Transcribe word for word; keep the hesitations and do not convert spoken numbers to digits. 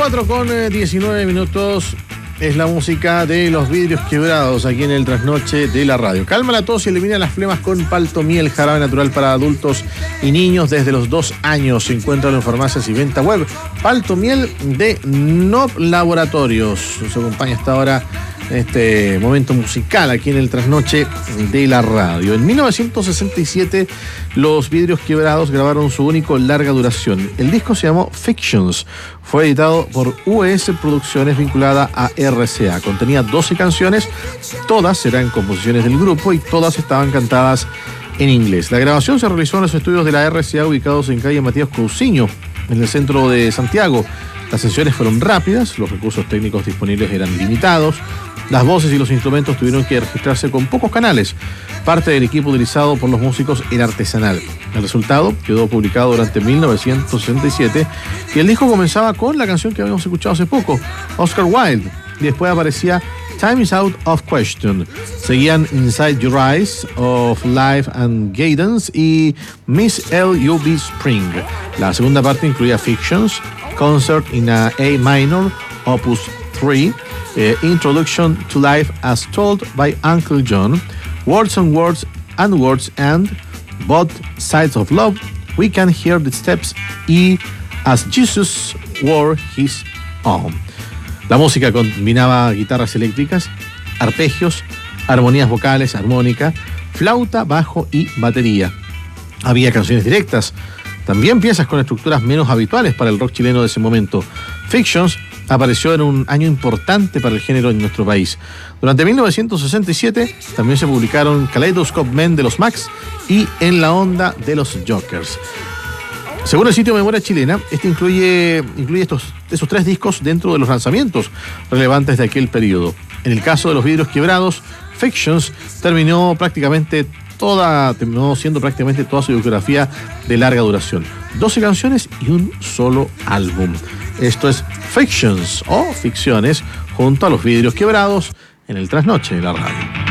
cuatro con diecinueve minutos es la música de Los Vidrios Quebrados aquí en el Trasnoche de la radio. Calma la tos y elimina las flemas con Paltomiel, jarabe natural para adultos y niños desde los dos años. Se encuentra en farmacias y venta web. Paltomiel de Nob Laboratorios. Nos acompaña hasta ahora en este momento musical aquí en el Trasnoche de la radio. En mil novecientos sesenta y siete Los Vidrios Quebrados grabaron su único larga duración. El disco se llamó Fictions. Fue editado por U S Producciones vinculada a R C A. Contenía doce canciones, todas eran composiciones del grupo y todas estaban cantadas en inglés. La grabación se realizó en los estudios de la R C A ubicados en calle Matías Cousiño, en el centro de Santiago. Las sesiones fueron rápidas, los recursos técnicos disponibles eran limitados. Las voces y los instrumentos tuvieron que registrarse con pocos canales. Parte del equipo utilizado por los músicos era artesanal. El resultado quedó publicado durante mil novecientos sesenta y siete y el disco comenzaba con la canción que habíamos escuchado hace poco, Oscar Wilde, y después aparecía Time is Out of Question. Seguían Inside Your Eyes, Of Life and Guidance y Miss L U B Spring. La segunda parte incluía Fictions, Concert in a A minor, Opus tres, eh, Introduction to Life as Told by Uncle John, Words and Words and Words and Both Sides of Love, We Can Hear the Steps y As Jesus Wore His Own. La música combinaba guitarras eléctricas, arpegios, armonías vocales, armónica, flauta, bajo y batería. Había canciones directas, también piezas con estructuras menos habituales para el rock chileno de ese momento. Fictions apareció en un año importante para el género en nuestro país. Durante mil novecientos sesenta y siete también se publicaron Kaleidoscope Men de los Max y En la Onda de los Jokers. Según el sitio Memoria Chilena, este incluye, incluye estos, esos tres discos dentro de los lanzamientos relevantes de aquel periodo. En el caso de Los Vidrios Quebrados, Fictions terminó prácticamente toda, terminó siendo prácticamente toda su discografía de larga duración. doce canciones y un solo álbum. Esto es Fictions o Ficciones junto a Los Vidrios Quebrados en el Trasnoche de la radio.